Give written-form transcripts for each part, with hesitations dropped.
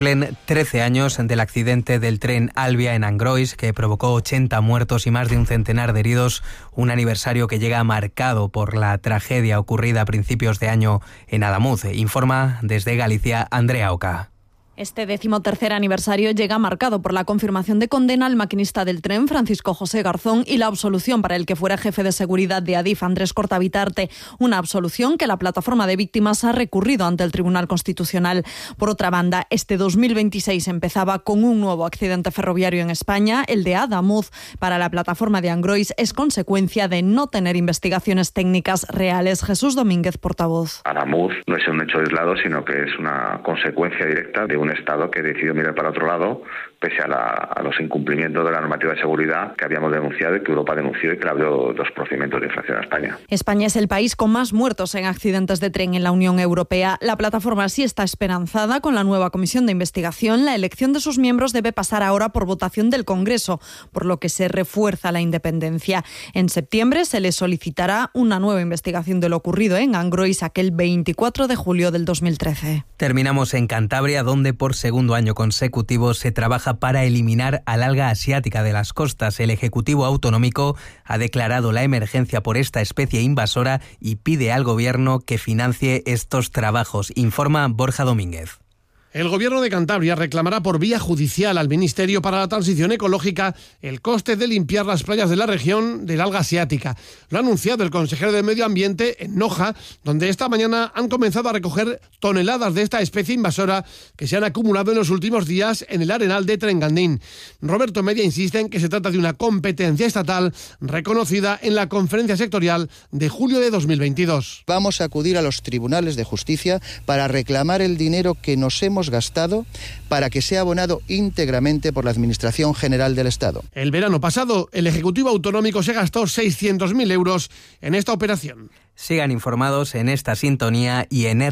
Cumplen 13 años del accidente del tren Albia en Angrois, que provocó 80 muertos y más de un centenar de heridos, un aniversario que llega marcado por la tragedia ocurrida a principios de año en Adamuz. Informa desde Galicia Andrea Oca. Este 13º aniversario llega marcado por la confirmación de condena al maquinista del tren, Francisco José Garzón, y la absolución para el que fuera jefe de seguridad de Adif, Andrés Cortavitarte, una absolución que la plataforma de víctimas ha recurrido ante el Tribunal Constitucional. Por otra banda, este 2026 empezaba con un nuevo accidente ferroviario en España, el de Adamuz. Para la plataforma de Angrois es consecuencia de no tener investigaciones técnicas reales. Jesús Domínguez, portavoz. Adamuz no es un hecho aislado, sino que es una consecuencia directa de un Estado que decidió mirar para otro lado, pese a los incumplimientos de la normativa de seguridad que habíamos denunciado y que Europa denunció y que le abrió dos procedimientos de infracción a España. España es el país con más muertos en accidentes de tren en la Unión Europea. La plataforma sí está esperanzada con la nueva comisión de investigación. La elección de sus miembros debe pasar ahora por votación del Congreso, por lo que se refuerza la independencia. En septiembre se le solicitará una nueva investigación de lo ocurrido en Angrois aquel 24 de julio del 2013. Terminamos en Cantabria, donde por segundo año consecutivo se trabaja para eliminar al alga asiática de las costas. El Ejecutivo Autonómico ha declarado la emergencia por esta especie invasora y pide al Gobierno que financie estos trabajos. Informa Borja Domínguez. El Gobierno de Cantabria reclamará por vía judicial al Ministerio para la Transición Ecológica el coste de limpiar las playas de la región del alga asiática. Lo ha anunciado el consejero de Medio Ambiente en Noja, donde esta mañana han comenzado a recoger toneladas de esta especie invasora que se han acumulado en los últimos días en el arenal de Trengandín. Roberto Media insiste en que se trata de una competencia estatal reconocida en la conferencia sectorial de julio de 2022. Vamos a acudir a los tribunales de justicia para reclamar el dinero que nos hemos gastado para que sea abonado íntegramente por la Administración General del Estado. El verano pasado, el Ejecutivo Autonómico se gastó 600.000 euros en esta operación. Sigan informados en esta sintonía y en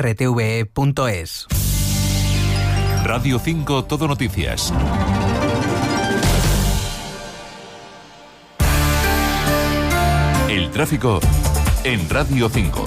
rtve.es. Radio 5 Todo Noticias. El tráfico en Radio 5.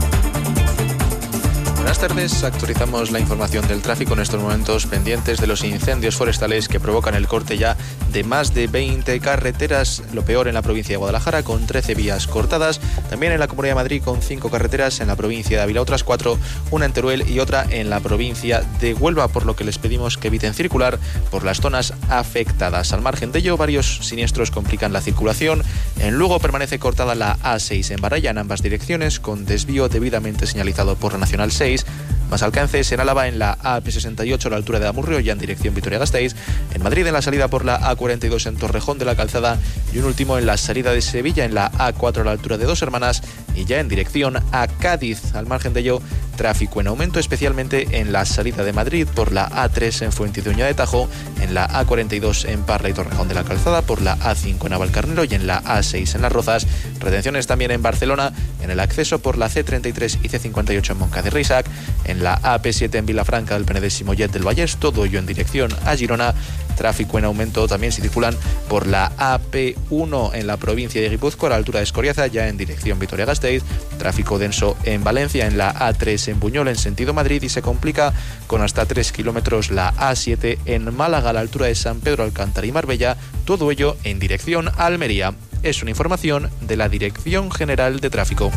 Buenas tardes, actualizamos la información del tráfico en estos momentos pendientes de los incendios forestales que provocan el corte ya de más de 20 carreteras, lo peor en la provincia de Guadalajara con 13 vías cortadas, también en la Comunidad de Madrid con 5 carreteras, en la provincia de Ávila otras 4, una en Teruel y otra en la provincia de Huelva, por lo que les pedimos que eviten circular por las zonas afectadas. Al margen de ello, varios siniestros complican la circulación. En Lugo permanece cortada la A6 en Baralla en ambas direcciones con desvío debidamente señalizado por la Nacional 6. Más alcances en Álava en la AP68 a la altura de Amurrio, ya en dirección Vitoria-Gasteiz. En Madrid en la salida por la A42 en Torrejón de la Calzada. Y un último en la salida de Sevilla en la A4 a la altura de Dos Hermanas. Y ya en dirección a Cádiz. Al margen de ello, tráfico en aumento, especialmente en la salida de Madrid por la A3 en Fuentidueña de Tajo, en la A42 en Parla y Torrejón de la Calzada, por la A5 en Navalcarnero y en la A6 en Las Rozas. Retenciones también en Barcelona, en el acceso por la C33 y C58 en Moncada y Reixac, en la AP7 en Vilafranca del Penedès y Mollet del Vallès, todo ello en dirección a Girona. Tráfico en aumento también si circulan por la AP1 en la provincia de Guipúzcoa a la altura de Escoriaza, ya en dirección Vitoria-Gasteiz. Tráfico denso en Valencia en la A3 en Buñol en sentido Madrid y se complica con hasta 3 kilómetros la A7 en Málaga a la altura de San Pedro Alcántara y Marbella, todo ello en dirección a Almería. Es una información de la Dirección General de Tráfico.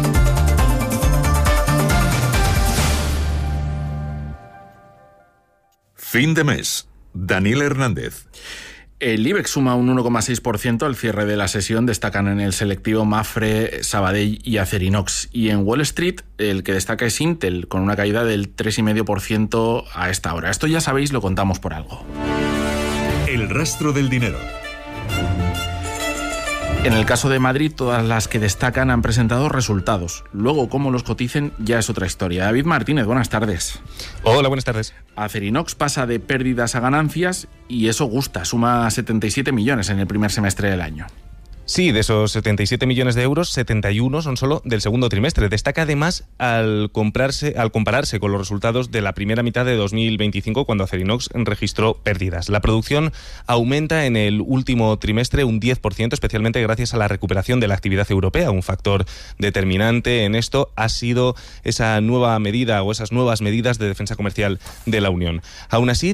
Fin de mes. Daniel Hernández. El IBEX suma un 1,6% al cierre de la sesión. Destacan en el selectivo Mafre, Sabadell y Acerinox. Y en Wall Street, el que destaca es Intel, con una caída del 3,5% a esta hora. Esto ya sabéis, lo contamos por algo. El rastro del dinero. En el caso de Madrid, todas las que destacan han presentado resultados. Luego, cómo los coticen ya es otra historia. David Martínez, buenas tardes. Hola, buenas tardes. Acerinox pasa de pérdidas a ganancias y eso gusta, suma 77 millones en el primer semestre del año. Sí, de esos 77 millones de euros, 71 son solo del segundo trimestre. Destaca además al compararse con los resultados de la primera mitad de 2025, cuando Acerinox registró pérdidas. La producción aumenta en el último trimestre un 10%, especialmente gracias a la recuperación de la actividad europea. Un factor determinante en esto ha sido esa nueva medida o esas nuevas medidas de defensa comercial de la Unión. Aún así,